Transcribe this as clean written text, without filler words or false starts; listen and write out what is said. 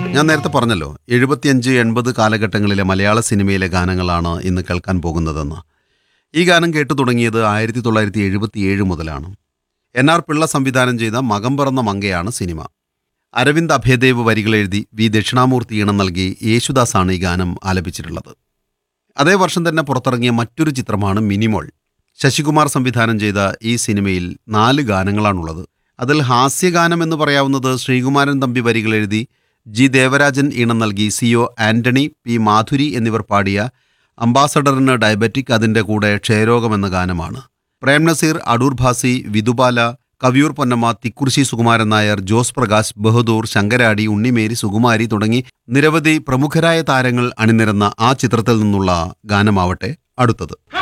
ഞാൻ നേരത്തെ പറഞ്ഞല്ലോ 75-80 കാലഘട്ടങ്ങളിലെ മലയാള സിനിമയിലെ ഗാനങ്ങളാണ് ഇന്ന് കേൾക്കാൻ പോകുന്നതെന്ന്. ഈ ഗാനം കേട്ടു തുടങ്ങിയത് 1977 മുതലാണ്. NR പിള്ള സംവിധാനം ചെയ്ത മകം പറന്ന മങ്കയാണ് സിനിമ. അരവിന്ദ് അഭയദേവ് വരികളെഴുതി വി ദക്ഷിണാമൂർത്തി ഈണം നൽകി യേശുദാസാണ് ഈ ഗാനം ആലപിച്ചിട്ടുള്ളത്. അതേ വർഷം തന്നെ പുറത്തിറങ്ങിയ മറ്റൊരു ചിത്രമാണ് മിനിമോൾ. ശശികുമാർ സംവിധാനം ചെയ്ത ഈ സിനിമയിൽ 4 ഗാനങ്ങളാണുള്ളത്. അതിൽ ഹാസ്യഗാനം എന്ന് പറയാവുന്നത് ശ്രീകുമാരൻ തമ്പി വരികളെഴുതി ജി ദേവരാജൻ ഈണം നൽകി CO ആന്റണി, P മാധുരി എന്നിവർ പാടിയ അംബാസഡറിന് ഡയബറ്റിക് അതിൻ്റെ കൂടെ ക്ഷയരോഗം എന്ന ഗാനമാണ്. പ്രേം നസീർ, അടൂർ ഭാസി, വിധുബാല, കവിയൂർ പൊന്നമ്മ, തിക്കുറിശി സുകുമാരൻ നായർ, ജോസ് പ്രകാശ്, ബഹദൂർ, ശങ്കരാടി, ഉണ്ണിമേരി, സുകുമാരി തുടങ്ങി നിരവധി പ്രമുഖരായ താരങ്ങൾ അണിനിരന്ന ആ ചിത്രത്തിൽ നിന്നുള്ള ഗാനമാവട്ടെ അടുത്തത്.